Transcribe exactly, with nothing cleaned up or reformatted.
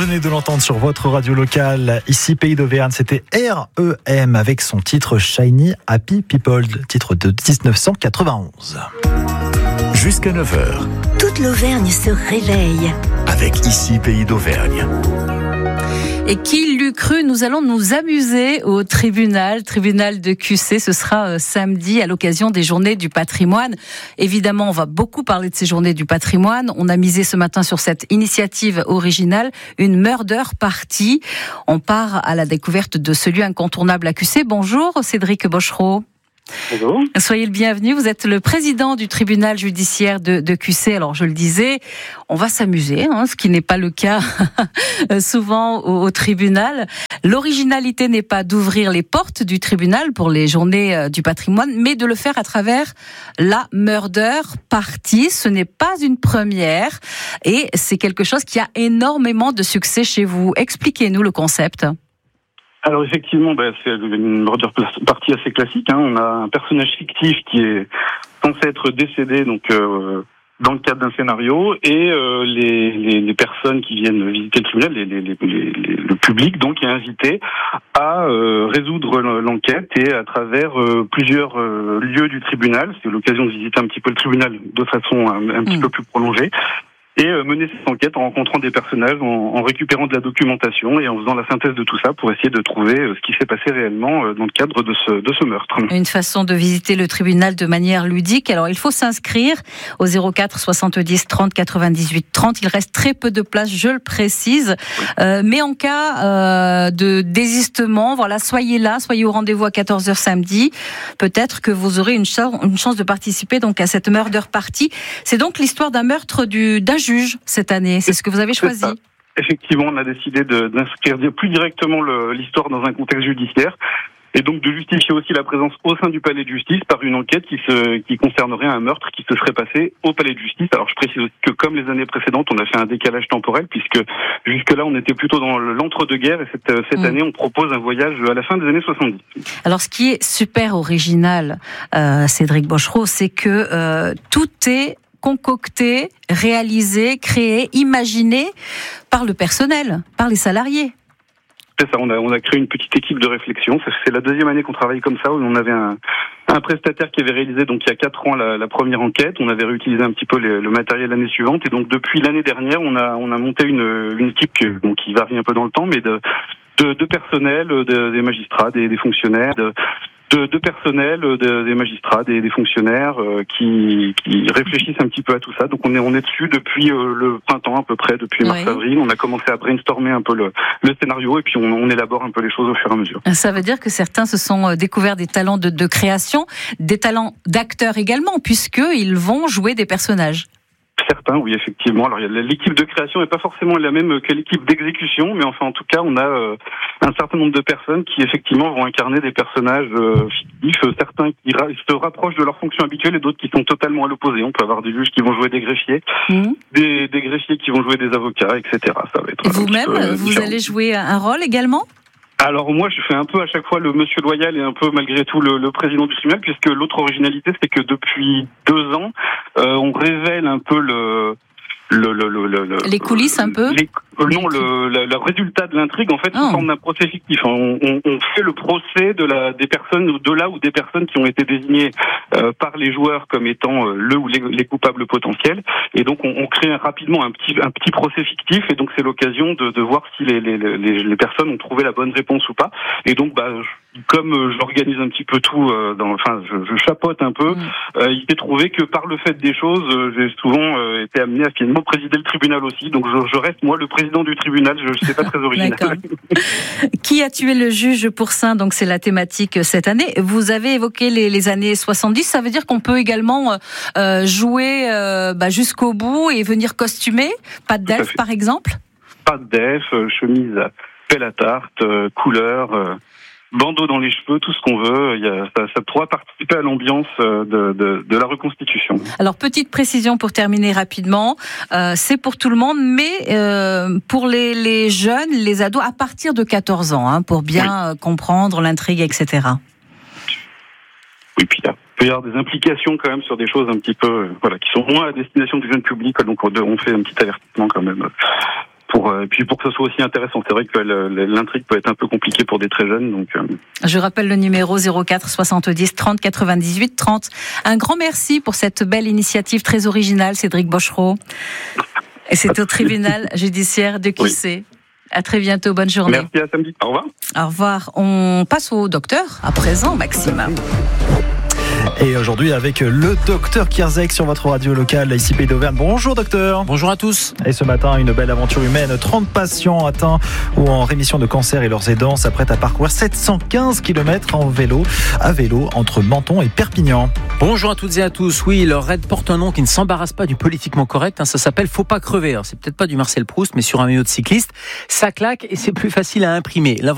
venez de l'entendre sur votre radio locale, ici Pays d'Auvergne, c'était R E M avec son titre Shiny Happy People, titre de dix-neuf cent quatre-vingt-onze. Jusqu'à neuf heures. Toute l'Auvergne se réveille. Avec ici Pays d'Auvergne. Et qui l'eût cru, nous allons nous amuser au tribunal, tribunal de Q C. Ce sera euh, samedi à l'occasion des Journées du patrimoine. Évidemment, on va beaucoup parler de ces Journées du patrimoine. On a misé ce matin sur cette initiative originale, une murder party. On part à la découverte de ce lieu incontournable à Q C. Bonjour Cédric Bochereau. Bonjour. Soyez le bienvenu. Vous êtes le président du tribunal judiciaire de, de Q C. Alors, je le disais, on va s'amuser, hein, ce qui n'est pas le cas souvent au, au tribunal. L'originalité n'est pas d'ouvrir les portes du tribunal pour les journées du patrimoine, mais de le faire à travers la murder party. Ce n'est pas une première et c'est quelque chose qui a énormément de succès chez vous. Expliquez-nous le concept. Alors effectivement, bah, c'est une murder party assez classique. Hein. On a un personnage fictif qui est censé être décédé donc euh, dans le cadre d'un scénario et euh, les, les, les personnes qui viennent visiter le tribunal, les, les, les, les, le public donc est invité à euh, résoudre l'enquête et à travers euh, plusieurs euh, lieux du tribunal. C'est l'occasion de visiter un petit peu le tribunal de façon un, un petit mmh. peu plus prolongée. Et mener cette enquête en rencontrant des personnages, en, en récupérant de la documentation et en faisant la synthèse de tout ça pour essayer de trouver ce qui s'est passé réellement dans le cadre de ce, de ce meurtre. Une façon de visiter le tribunal de manière ludique. Alors, il faut s'inscrire au zéro quatre soixante-dix trente quatre-vingt-dix-huit trente. Il reste très peu de place, je le précise. Euh, mais en cas euh, de désistement, voilà, soyez là, soyez au rendez-vous à quatorze heures samedi. Peut-être que vous aurez une chance, une chance de participer donc à cette murder party. C'est donc l'histoire d'un meurtre du, d'un juge cette année, c'est ce que vous avez choisi. Effectivement, on a décidé de, d'inscrire plus directement le, l'histoire dans un contexte judiciaire et donc de justifier aussi la présence au sein du palais de justice par une enquête qui, se, qui concernerait un meurtre qui se serait passé au palais de justice. Alors je précise aussi que comme les années précédentes, on a fait un décalage temporel puisque jusque-là on était plutôt dans l'entre-deux-guerres et cette, cette mmh. année on propose un voyage à la fin des années soixante-dix. Alors ce qui est super original, euh, Cédric Bochereau, c'est que euh, tout est concocté, réalisé, créé, imaginé par le personnel, par les salariés. C'est ça, on a, on a créé une petite équipe de réflexion. C'est la deuxième année qu'on travaille comme ça, où on avait un, un prestataire qui avait réalisé donc il y a quatre ans la, la première enquête. On avait réutilisé un petit peu les, le matériel l'année suivante. Et donc depuis l'année dernière, on a, on a monté une, une équipe qui, donc, qui varie un peu dans le temps, mais de, de, de personnel, de, des magistrats, des, des fonctionnaires, de, De, de personnel, de, des magistrats, des, des fonctionnaires euh, qui, qui réfléchissent un petit peu à tout ça. Donc on est on est dessus depuis euh, le printemps à peu près, depuis oui. mars-avril. On a commencé à brainstormer un peu le, le scénario et puis on, on élabore un peu les choses au fur et à mesure. Ça veut dire que certains se sont découverts des talents de, de création, des talents d'acteurs également, puisqu'ils vont jouer des personnages. Certains, oui, effectivement. Alors, l'équipe de création n'est pas forcément la même que l'équipe d'exécution, mais enfin, en tout cas, on a euh, un certain nombre de personnes qui, effectivement, vont incarner des personnages euh, fictifs, certains qui ra- se rapprochent de leur fonction habituelle et d'autres qui sont totalement à l'opposé. On peut avoir des juges qui vont jouer des greffiers, mmh. des, des greffiers qui vont jouer des avocats, et cetera. Ça va être et vous-même, peu, euh, vous différent. Allez jouer un rôle également ? Alors moi, je fais un peu à chaque fois le monsieur loyal et un peu malgré tout le, le président du tribunal, puisque l'autre originalité, c'est que depuis deux ans, euh, on révèle un peu le... Le, le, le, le, les coulisses un peu les, Non, le, le, le résultat de l'intrigue, en fait, oh. sous forme d'un procès fictif. On, on, on fait le procès de la, des personnes, de là ou des personnes qui ont été désignées euh, par les joueurs comme étant euh, le ou les, les coupables potentiels. Et donc, on, on crée rapidement un petit, un petit procès fictif. Et donc, c'est l'occasion de, de voir si les, les, les, les personnes ont trouvé la bonne réponse ou pas. Et donc, bah, je, comme euh, j'organise un petit peu tout, euh, dans, enfin, je, je chapeaute un peu, mmh. euh, il s'est trouvé que par le fait des choses, euh, j'ai souvent euh, été amené à finalement présider le tribunal aussi. Donc, je, je reste, moi, le président du tribunal, je ne sais pas très original. Qui a tué le juge Pourcin? Donc c'est la thématique cette année. Vous avez évoqué les, les années soixante-dix, ça veut dire qu'on peut également euh, jouer euh, bah, jusqu'au bout et venir costumer, pas de def par exemple? Pas de def, euh, chemise pelle à tarte, euh, couleur... Euh... bandeau dans les cheveux, tout ce qu'on veut, il y a, ça, ça pourra participer à l'ambiance de, de, de la reconstitution. Alors, petite précision pour terminer rapidement, euh, c'est pour tout le monde, mais euh, pour les, les jeunes, les ados, à partir de quatorze ans, hein, pour bien oui. comprendre l'intrigue, et cetera. Oui, puis là, il peut y avoir des implications quand même sur des choses un petit peu, voilà, qui sont moins à destination du jeune public, donc on fait un petit avertissement quand même. Pour et puis pour que ce soit aussi intéressant, c'est vrai que l'intrigue peut être un peu compliquée pour des très jeunes. Donc, euh... Je rappelle le numéro zéro quatre soixante-dix trente quatre-vingt-dix-huit trente. Un grand merci pour cette belle initiative très originale, Cédric Bochereau. Et c'est au tribunal judiciaire de Cussé. Oui. À très bientôt, bonne journée. Merci, à samedi. Au revoir. Au revoir. On passe au docteur à présent, Maxime. Et aujourd'hui avec le docteur Kierzek sur votre radio locale ici Pays d'Auvergne. Bonjour docteur. Bonjour à tous. Et ce matin, une belle aventure humaine. trente patients atteints ou en rémission de cancer et leurs aidants s'apprêtent à parcourir sept cent quinze kilomètres en vélo, à vélo entre Menton et Perpignan. Bonjour à toutes et à tous. Oui, leur raid porte un nom qui ne s'embarrasse pas du politiquement correct. Hein, ça s'appelle Faut pas crever. Alors, c'est peut-être pas du Marcel Proust, mais sur un maillot de cycliste, ça claque et c'est plus facile à imprimer.